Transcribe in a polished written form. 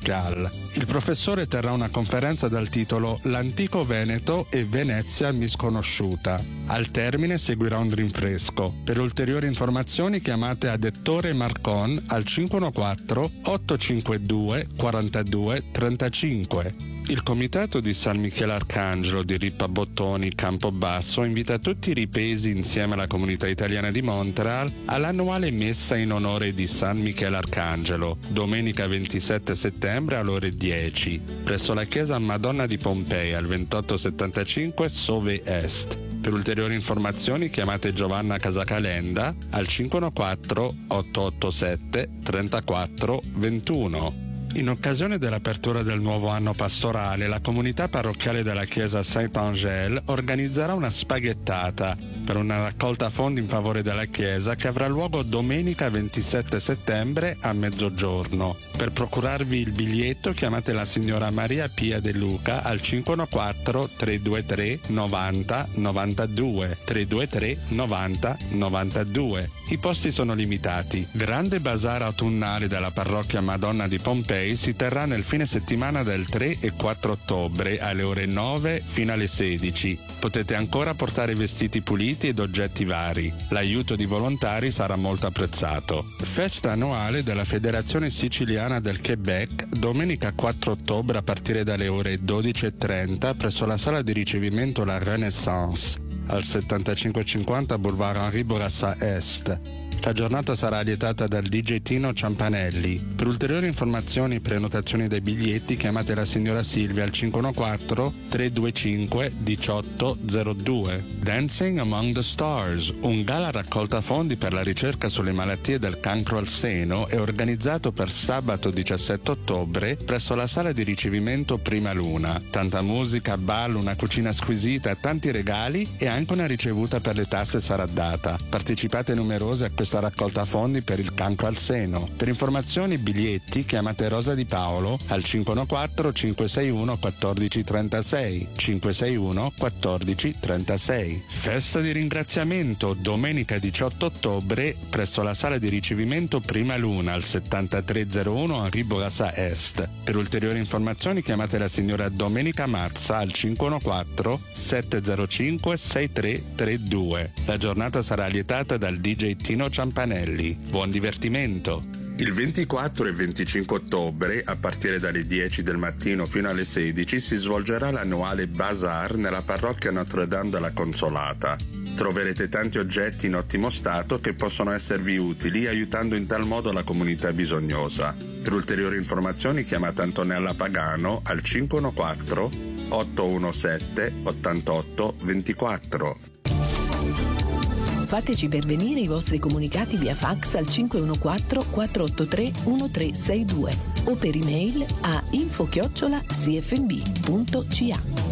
Pascal. Il professore terrà una conferenza dal titolo L'antico Veneto e Venezia misconosciuta. Al termine seguirà un rinfresco. Per ulteriori informazioni chiamate ad Ettore Marcon al 514-852-4235. Il comitato di San Michele Arcangelo di Rippa Bottoni Campobasso invita tutti i ripesi insieme alla comunità italiana di Montreal all'annuale messa in onore di San Michele Arcangelo, domenica 27 settembre alle ore 10, presso la chiesa Madonna di Pompei al 2875 Sauve Est. Per ulteriori informazioni chiamate Giovanna Casacalenda al 514-887-3421. In occasione dell'apertura del nuovo anno pastorale, la comunità parrocchiale della chiesa Saint-Angèle organizzerà una spaghettata per una raccolta fondi in favore della chiesa che avrà luogo domenica 27 settembre a mezzogiorno. Per procurarvi il biglietto chiamate la signora Maria Pia De Luca al 514-323-90-92, 323-90-92. I posti sono limitati. Grande bazar autunnale della parrocchia Madonna di Pompei si terrà nel fine settimana del 3 e 4 ottobre alle ore 9 fino alle 16. Potete ancora portare vestiti puliti ed oggetti vari. L'aiuto di volontari sarà molto apprezzato. Festa annuale della Federazione Siciliana del Quebec, domenica 4 ottobre a partire dalle ore 12:30 presso la sala di ricevimento La Renaissance, al 7550 Boulevard Henri Bourassa Est. La giornata sarà allietata dal DJ Tino Ciampanelli. Per ulteriori informazioni e prenotazioni dei biglietti chiamate la signora Silvia al 514-325-1802. Dancing Among the Stars, un gala raccolta fondi per la ricerca sulle malattie del cancro al seno, è organizzato per sabato 17 ottobre presso la sala di ricevimento Prima Luna. Tanta musica, ballo, una cucina squisita, tanti regali e anche una ricevuta per le tasse sarà data. Partecipate numerose a questa raccolta fondi per il cancro al seno. Per informazioni e biglietti chiamate Rosa Di Paolo al 514-561-1436, 561-1436. Festa di ringraziamento domenica 18 ottobre presso la sala di ricevimento Prima Luna al 7301 Henri Bourassa Est. Per ulteriori informazioni chiamate la signora Domenica Mazza al 514-705-6332. La giornata sarà allietata dal DJ Tino Ciampanelli. Buon divertimento! Il 24 e 25 ottobre, a partire dalle 10 del mattino fino alle 16, si svolgerà l'annuale Bazar nella parrocchia Notre Dame della Consolata. Troverete tanti oggetti in ottimo stato che possono esservi utili, aiutando in tal modo la comunità bisognosa. Per ulteriori informazioni chiamate Antonella Pagano al 514-817-8824. Fateci pervenire i vostri comunicati via fax al 514-483-1362 o per email a info@cfmb.ca.